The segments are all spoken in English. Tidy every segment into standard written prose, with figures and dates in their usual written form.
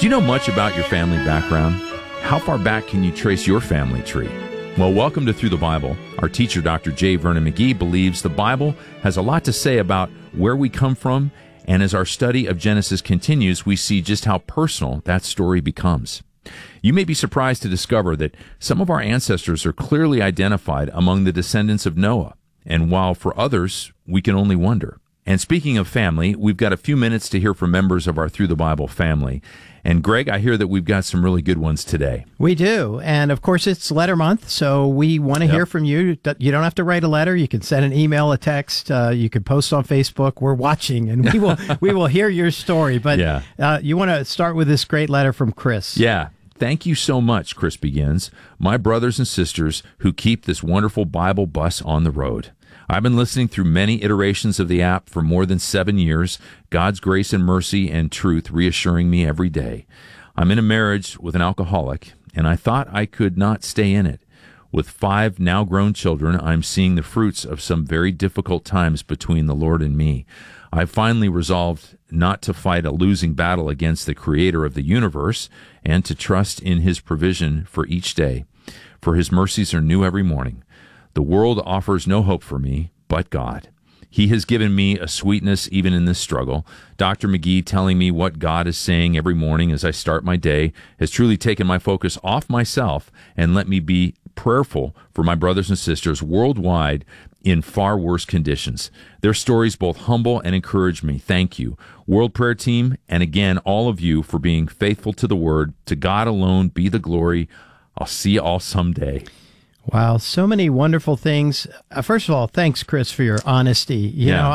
Do you know much about your family background? How far back can you trace your family tree? Well, welcome to Through the Bible. Our teacher, Dr. J. Vernon McGee, believes the Bible has a lot to say about where we come from, and as our study of Genesis continues, we see just how personal that story becomes. You may be surprised to discover that some of our ancestors are clearly identified among the descendants of Noah, and while for others, we can only wonder. And speaking of family, we've got a few minutes to hear from members of our Through the Bible family. And Greg, I hear that we've got some really good ones today. We do. And of course, it's letter month, so we want to hear from you. You don't have to write a letter. You can send an email, a text. You can post on Facebook. We're watching, and we will hear your story. But you want to start with this great letter from Chris. Yeah. Thank you so much, Chris begins. My brothers and sisters who keep this wonderful Bible bus on the road. I've been listening through many iterations of the app for more than 7 years, God's grace and mercy and truth reassuring me every day. I'm in a marriage with an alcoholic, and I thought I could not stay in it. With 5 now grown children, I'm seeing the fruits of some very difficult times between the Lord and me. I finally resolved not to fight a losing battle against the Creator of the universe and to trust in His provision for each day, for His mercies are new every morning. The world offers no hope for me but God. He has given me a sweetness even in this struggle. Dr. McGee telling me what God is saying every morning as I start my day has truly taken my focus off myself and let me be prayerful for my brothers and sisters worldwide in far worse conditions. Their stories both humble and encourage me. Thank you. World Prayer Team, and again, all of you for being faithful to the Word. To God alone be the glory. I'll see you all someday. Wow, so many wonderful things. First of all, thanks, Chris, for your honesty. You know,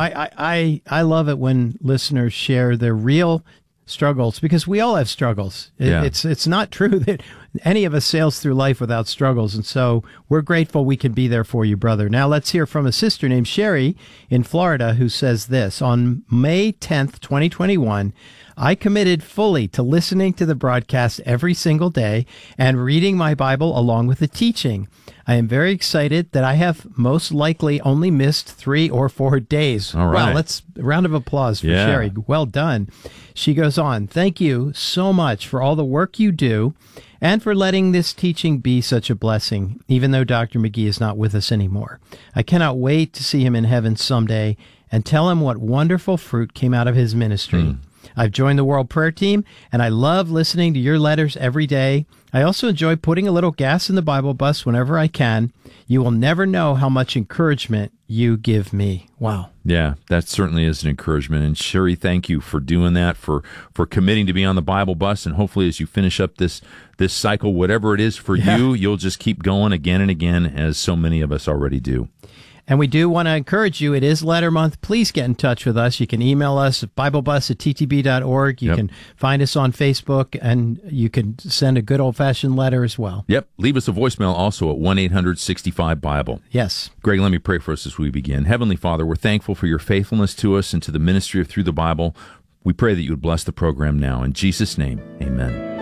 I love it when listeners share their real struggles, because we all have struggles. It's not true that any of us sails through life without struggles, and so we're grateful we can be there for you, brother. Now let's hear from a sister named Sherry in Florida who says this. On May 10th, 2021, I committed fully to listening to the broadcast every single day and reading my Bible along with the teaching. I am very excited that I have most likely only missed 3 or 4 days. All right. Wow, let's a round of applause for Sherry. Well done. She goes on, thank you so much for all the work you do and for letting this teaching be such a blessing, even though Dr. McGee is not with us anymore. I cannot wait to see him in heaven someday and tell him what wonderful fruit came out of his ministry. I've joined the World Prayer Team, and I love listening to your letters every day. I also enjoy putting a little gas in the Bible bus whenever I can. You will never know how much encouragement you give me. Wow. Yeah, that certainly is an encouragement. And Sherry, thank you for doing that, for committing to be on the Bible bus. And hopefully as you finish up this cycle, whatever it is for you, you'll just keep going again and again, as so many of us already do. And we do want to encourage you. It is letter month. Please get in touch with us. You can email us at BibleBus@ttb.org. You can find us on Facebook, and you can send a good old-fashioned letter as well. Yep. Leave us a voicemail also at 1-800-65-BIBLE. Yes. Greg, let me pray for us as we begin. Heavenly Father, we're thankful for your faithfulness to us and to the ministry of Through the Bible. We pray that you would bless the program now. In Jesus' name, amen.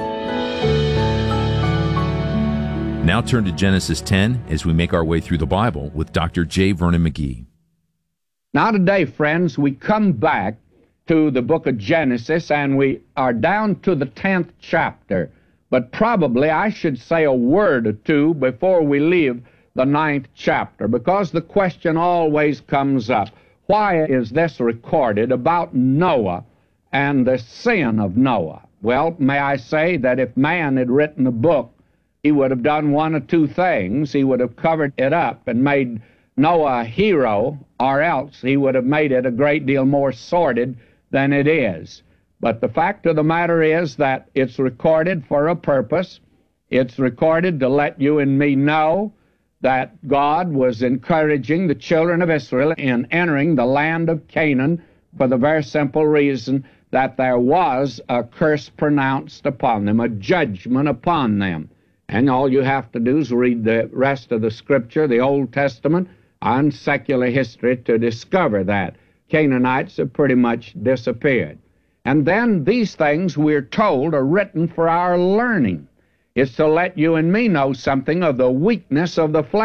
Now turn to Genesis 10 as we make our way through the Bible with Dr. J. Vernon McGee. Now today, friends, we come back to the book of Genesis, and we are down to the 10th chapter. But probably I should say a word or two before we leave the 9th chapter, because the question always comes up. Why is this recorded about Noah and the sin of Noah? Well, may I say that if man had written a book, he would have done one of two things. He would have covered it up and made Noah a hero, or else he would have made it a great deal more sordid than it is. But the fact of the matter is that it's recorded for a purpose. It's recorded to let you and me know that God was encouraging the children of Israel in entering the land of Canaan for the very simple reason that there was a curse pronounced upon them, a judgment upon them. And all you have to do is read the rest of the Scripture, the Old Testament, and secular history to discover that. Canaanites have pretty much disappeared. And then these things, we're told, are written for our learning. It's to let you and me know something of the weakness of the flesh.